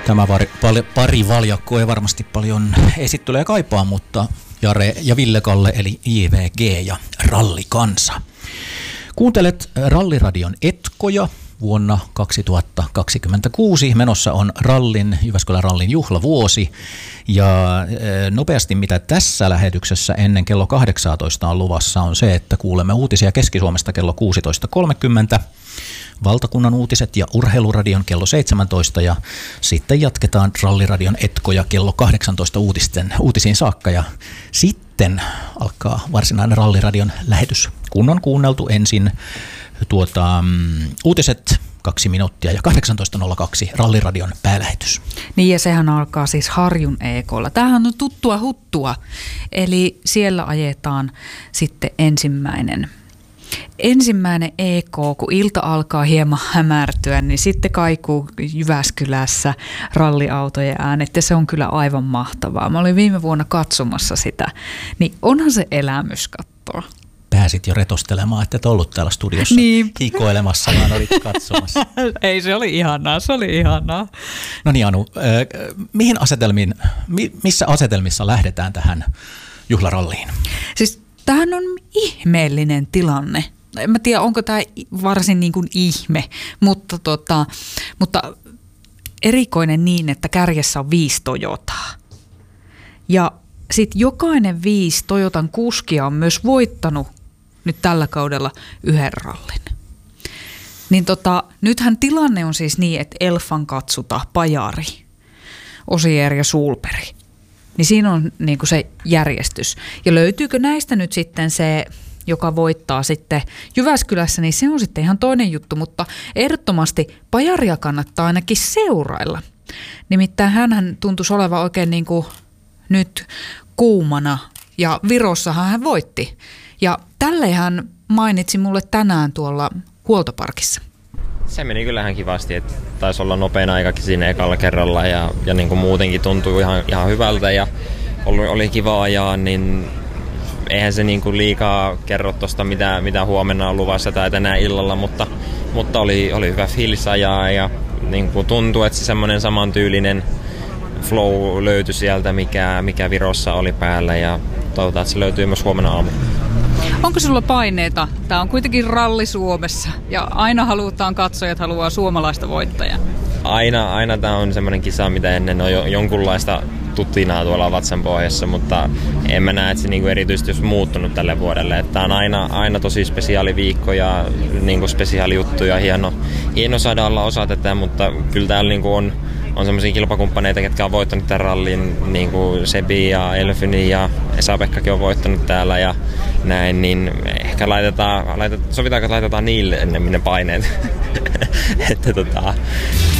Tämä pari valjakko ei varmasti paljon esittelyä kaipaa, mutta Jare ja Ville-Kalle eli JVG ja Rallikansa. Kuuntelet Ralliradion etkoja vuonna 2026. Menossa on Jyväskylän rallin juhlavuosi. Ja nopeasti mitä tässä lähetyksessä ennen kello 18 on luvassa on se, että kuulemme uutisia Keski-Suomesta kello 16.30. Valtakunnan uutiset ja Urheiluradion kello 17 ja sitten jatketaan Ralliradion etkoja kello 18 uutisiin saakka ja sitten alkaa varsinainen Ralliradion lähetys. Kun on kuunneltu ensin uutiset 2 minuuttia ja 18.02 Ralliradion päälähetys. Niin ja sehän alkaa siis Harjun EK:lla. Tämähän on tuttua huttua, eli siellä ajetaan sitten ensimmäinen EK, kun ilta alkaa hieman hämärtyä, niin sitten kaikuu Jyväskylässä ralliautojen äänet ja se on kyllä aivan mahtavaa. Mä olin viime vuonna katsomassa sitä, niin onhan se elämys katsoa. Pääsit jo retostelemaan, että et ollut täällä studiossa hikoilemassa, vaan olit katsomassa. Ei, se oli ihanaa. No niin Anu, missä asetelmissa lähdetään tähän juhlaralliin? Siis tämähän on ihmeellinen tilanne. En mä tiedä, onko tämä varsin niin kuin ihme, mutta erikoinen niin, että kärjessä on 5 Toyotaa. Ja sitten jokainen 5 Toyotan kuskia on myös voittanut nyt tällä kaudella 1 rallin. Niin nythän tilanne on siis niin, että Elfan Katsuta, Pajari, Osier ja Sulperi. Niin siinä on niin kuin se järjestys. Ja löytyykö näistä nyt sitten se, joka voittaa sitten Jyväskylässä, niin se on sitten ihan toinen juttu, mutta ehdottomasti Pajaria kannattaa ainakin seurailla. Nimittäin hänhän tuntuisi olevan oikein niin kuin nyt kuumana ja Virossahan hän voitti. Ja tälleen hän mainitsi mulle tänään tuolla huoltoparkissa. Se meni kyllähän kivasti, että taisi olla nopein aikakin siinä ekalla kerralla ja niin kuin muutenkin tuntui ihan hyvältä ja oli kiva ajaa, niin eihän se niin kuin liikaa kerro tuosta mitä huomenna on luvassa tai tänään illalla, mutta oli hyvä fiilis ajaa ja niin kuin tuntui, että se semmoinen samantyylinen flow löytyi sieltä, mikä Virossa oli päällä ja toivotaan, että se löytyy myös huomenna aamulla. Onko sulla paineita? Tämä on kuitenkin ralli Suomessa ja aina katsojat haluaa suomalaista voittajaa. Aina tämä on semmoinen kisa, mitä ennen on jonkunlaista tutinaa tuolla vatsan pohjassa, mutta en mä näe, että se niinku erityisesti olisi muuttunut tälle vuodelle. Tämä on aina tosi spesiaali viikko ja niinku spesiaali juttu ja hieno saada olla osa tätä, mutta kyllä täällä niinku on semmoisia kilpakumppaneita, ketkä on voittanut tämän rallin, niin kuin Sebi ja Elfyni ja Esa-Pekkakin on voittanut täällä ja näin, niin ehkä sovitaanko, että laitetaan niille ennemmin ne paineet. Että